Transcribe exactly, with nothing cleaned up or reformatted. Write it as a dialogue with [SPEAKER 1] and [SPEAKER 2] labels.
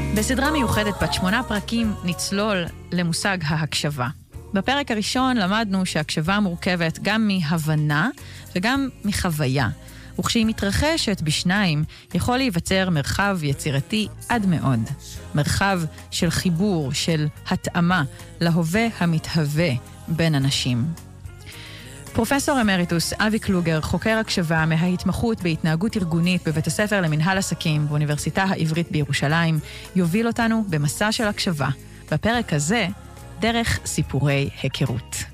[SPEAKER 1] בסדרה מיוחדת בת שמונה פרקים נצלול למושג ההקשבה. בפרק הראשון למדנו שהקשבה מורכבת גם מהבנה וגם מחוויה, וכשהיא מתרחשת בשניים יכול להיווצר מרחב יצירתי עד מאוד. מרחב של חיבור, של התאמה להווה המתהווה בין אנשים. פרופסור אמריטוס אבי קלוגר, חוקר הקשבה מההתמחות בהתנהגות ארגונית בבית הספר למנהל עסקים באוניברסיטה העברית בירושלים, יוביל אותנו במסע של הקשבה. בפרק הזה, דרך סיפורי היכרות.